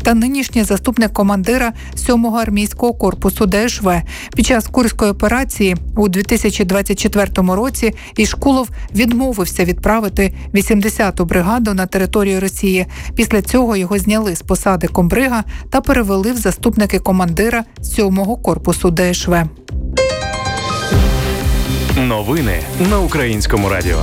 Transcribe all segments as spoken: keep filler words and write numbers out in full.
та нинішній заступник командира сьомого армійського корпусу Де Еш Ве. Під час Курської операції у дві тисячі двадцять четвертому році Ішкулов відмовився відправити вісімдесяту бригаду на територію Росії. Після цього його зняли з посади комбрига та перевели в заступники командира сьомого корпусу Де Еш Ве. Новини на Українському радіо.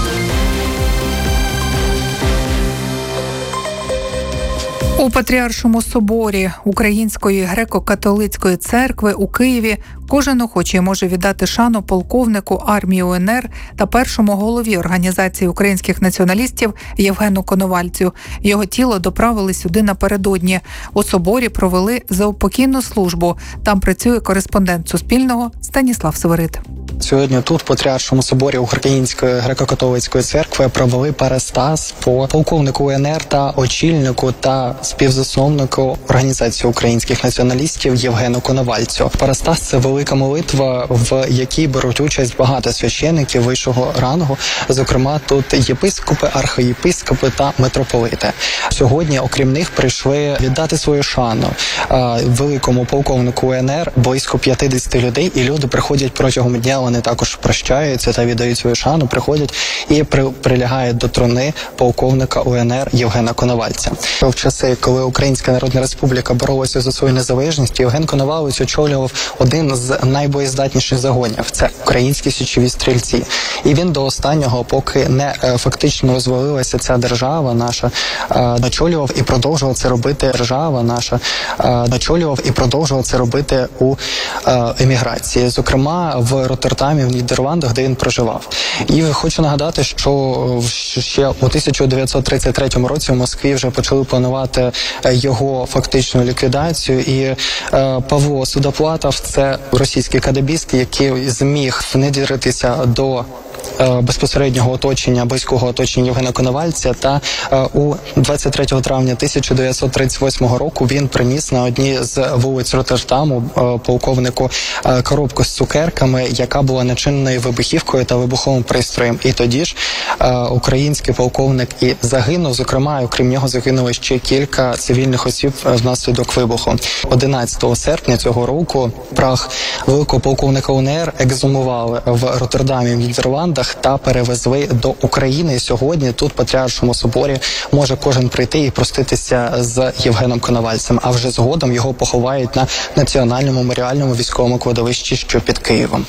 У Патріаршому соборі Української греко-католицької церкви у Києві кожен охочий може віддати шану полковнику армії У Ен Ер та першому голові Організації українських націоналістів Євгену Коновальцю. Його тіло доправили сюди напередодні. У соборі провели заупокійну службу. Там працює кореспондент Суспільного Станіслав Свирид. Сьогодні тут, в Патріаршому соборі Української греко-католицької церкви, провели перестаз по полковнику У Ен Ер та очільнику та співзасновнику Організації українських націоналістів Євгену Коновальцю. Перестаз – це велика молитва, в якій беруть участь багато священиків вищого рангу. Зокрема, тут єпископи, архієпископи та митрополити. Сьогодні, окрім них, прийшли віддати свою шану великому полковнику У Ен Ер близько п'ятдесят людей, і люди приходять протягом дня. Вони також прощаються та віддають свою шану, приходять і при, прилягають до труни полковника У Ен Ер Євгена Коновальця. В часи, коли Українська Народна Республіка боролася за свою незалежність, Євген Коновалець очолював один з найбоєздатніших загонів – це українські січові стрільці. І він до останнього, поки не фактично розвалилася ця держава наша, очолював і продовжував це робити держава наша, очолював і продовжував це робити у еміграції. Зокрема, в Роттердамі, в Нідерландах, де він проживав. І хочу нагадати, що ще у тисяча дев'ятсот тридцять третьому році в Москві вже почали планувати його фактичну ліквідацію. І е, Павло Судоплатов – це російський кадебіст, який зміг внедритися до безпосереднього оточення, близького оточення Євгена Коновальця, та у двадцять третього травня тисяча дев'ятсот тридцять восьмого року він приніс на одній з вулиць Роттердаму полковнику коробку з цукерками, яка була начиненою вибухівкою та вибуховим пристроєм. І тоді ж український полковник і загинув, зокрема, окрім нього загинули ще кілька цивільних осіб внаслідок вибуху. одинадцятого серпня цього року прах великого полковника У Ен Ер ексгумували в Роттердамі, в Нідерландах, та перевезли до України. І сьогодні тут, в Патріаршому соборі, може кожен прийти і проститися з Євгеном Коновальцем, а вже згодом його поховають на Національному меморіальному військовому кладовищі, що під Києвом.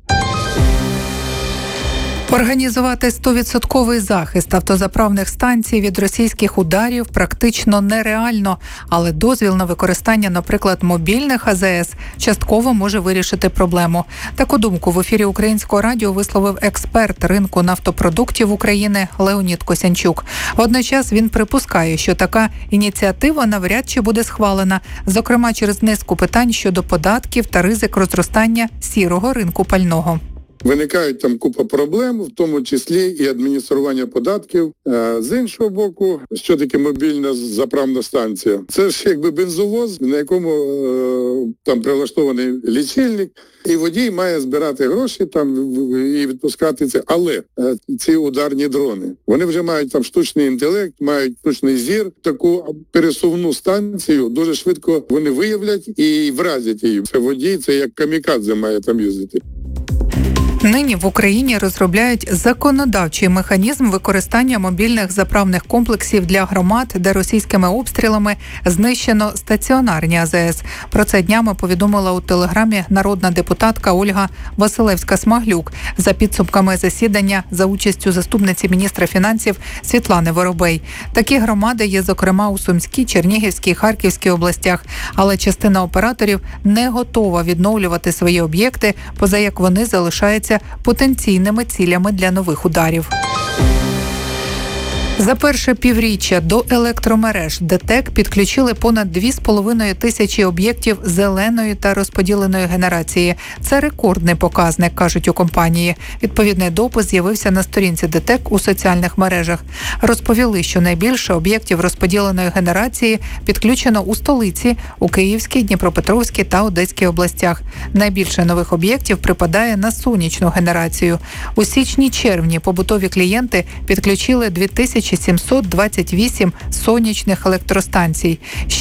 Організувати сто відсотків захист автозаправних станцій від російських ударів практично нереально, але дозвіл на використання, наприклад, мобільних А Зе Ес частково може вирішити проблему. Таку думку в ефірі Українського радіо висловив експерт ринку нафтопродуктів України Леонід Косянчук. Водночас він припускає, що така ініціатива навряд чи буде схвалена, зокрема через низку питань щодо податків та ризик розростання сірого ринку пального. Виникають там купа проблем, в тому числі і адміністрування податків. З іншого боку, що таке мобільна заправна станція? Це ж якби бензовоз, на якому там прилаштований лічильник, і водій має збирати гроші там і відпускати це. Але ці ударні дрони, вони вже мають там штучний інтелект, мають штучний зір. Таку пересувну станцію дуже швидко вони виявлять і вразять її. Це водій, це як камікадзе має там їздити. Нині в Україні розробляють законодавчий механізм використання мобільних заправних комплексів для громад, де російськими обстрілами знищено стаціонарні А Зе Ес. Про це днями повідомила у телеграмі народна депутатка Ольга Василевська-Смаглюк за підсумками засідання за участю заступниці міністра фінансів Світлани Воробей. Такі громади є, зокрема, у Сумській, Чернігівській, Харківській областях, але частина операторів не готова відновлювати свої об'єкти, поза як вони залишаються потенційними цілями для нових ударів. За перше півріччя до електромереж ДТЕК підключили понад дві з половиною тисячі об'єктів зеленої та розподіленої генерації. Це рекордний показник, кажуть у компанії. Відповідний допис з'явився на сторінці ДТЕК у соціальних мережах. Розповіли, що найбільше об'єктів розподіленої генерації підключено у столиці, у Київській, Дніпропетровській та Одеській областях. Найбільше нових об'єктів припадає на сонячну генерацію. У січні-червні побутові клієнти підключили дві тисячі сімсот двадцять вісім сонячних електростанцій.